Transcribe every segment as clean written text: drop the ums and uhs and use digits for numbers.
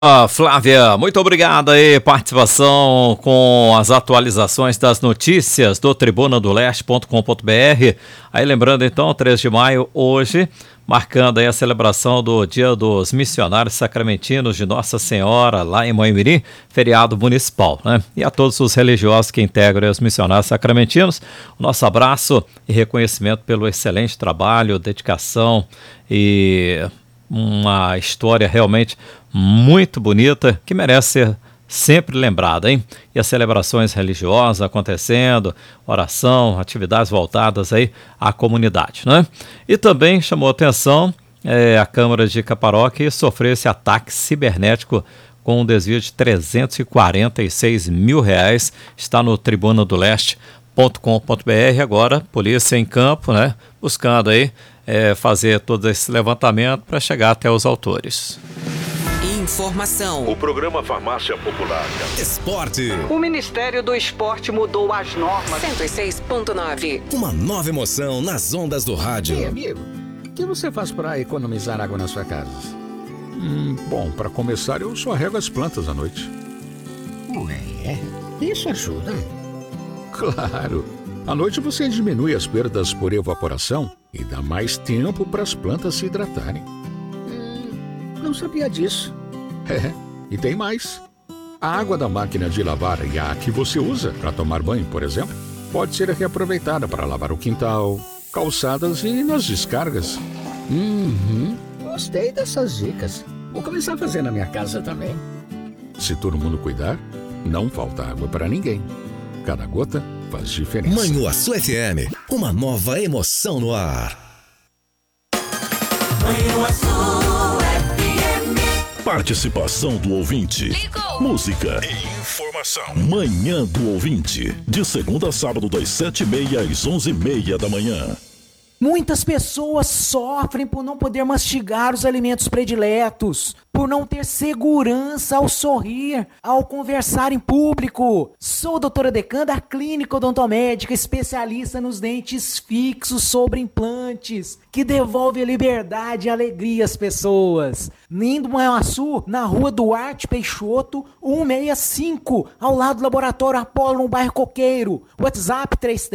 Flávia, muito obrigado aí, participação com as atualizações das notícias do tribunadoleste.com.br. Aí lembrando então, 3 de maio, hoje, marcando aí a celebração do Dia dos Missionários Sacramentinos de Nossa Senhora, lá em Moimirim, feriado municipal, né? E a todos os religiosos que integram os missionários sacramentinos, o nosso abraço e reconhecimento pelo excelente trabalho, dedicação e uma história realmente muito bonita que merece ser sempre lembrada, hein? E as celebrações religiosas acontecendo, oração, atividades voltadas aí à comunidade, né? E também chamou atenção a Câmara de Caparó que sofreu esse ataque cibernético com um desvio de R$346 mil, está no tribunadoleste.com.br. Agora, polícia em campo, né? Buscando aí fazer todo esse levantamento para chegar até os autores. Informação. O programa Farmácia Popular. Esporte. O Ministério do Esporte mudou as normas. 106.9. Uma nova emoção nas ondas do rádio. Ei, amigo, o que você faz para economizar água na sua casa? Bom, para começar, eu só rego as plantas à noite. Isso ajuda? Claro. À noite você diminui as perdas por evaporação e dá mais tempo para as plantas se hidratarem. Não sabia disso. E tem mais. A água da máquina de lavar e a que você usa para tomar banho, por exemplo, pode ser reaproveitada para lavar o quintal, calçadas e nas descargas. Gostei dessas dicas. Vou começar a fazer na minha casa também. Se todo mundo cuidar, não falta água para ninguém. Cada gota faz diferença. Manhuaçu FM, uma nova emoção no ar. Manhuaçu FM. Participação do ouvinte. Ligou. Música e informação. Manhã do ouvinte. De segunda a sábado, das 7h30 às 11h30 da manhã. Muitas pessoas sofrem por não poder mastigar os alimentos prediletos, por não ter segurança ao sorrir, ao conversar em público. Sou a doutora Decan da Clínica Odontomédica, especialista nos dentes fixos sobre implantes, que devolve a liberdade e alegria às pessoas. Lindo Manhuaçu, na rua Duarte Peixoto, 165, ao lado do Laboratório Apolo, no bairro Coqueiro. WhatsApp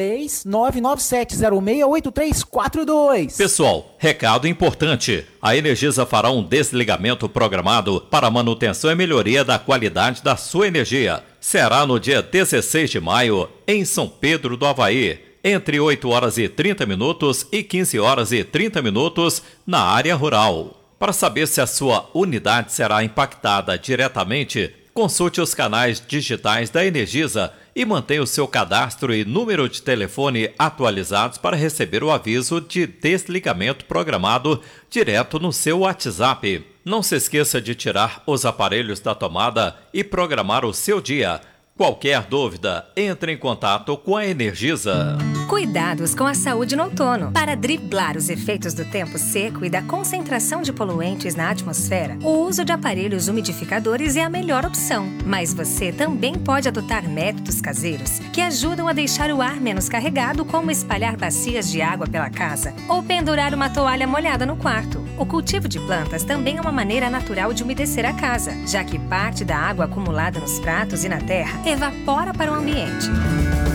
33997068342. Pessoal, recado importante. A Energisa fará um desligamento programado para manutenção e melhoria da qualidade da sua energia. Será no dia 16 de maio, em São Pedro do Avaí, entre 8 horas e 30 minutos e 15 horas e 30 minutos na área rural. Para saber se a sua unidade será impactada diretamente, consulte os canais digitais da Energisa e mantenha o seu cadastro e número de telefone atualizados para receber o aviso de desligamento programado direto no seu WhatsApp. Não se esqueça de tirar os aparelhos da tomada e programar o seu dia. Qualquer dúvida, entre em contato com a Energisa. Cuidados com a saúde no outono. Para driblar os efeitos do tempo seco e da concentração de poluentes na atmosfera, o uso de aparelhos umidificadores é a melhor opção. Mas você também pode adotar métodos caseiros que ajudam a deixar o ar menos carregado, como espalhar bacias de água pela casa ou pendurar uma toalha molhada no quarto. O cultivo de plantas também é uma maneira natural de umedecer a casa, já que parte da água acumulada nos pratos e na terra evapora para o ambiente.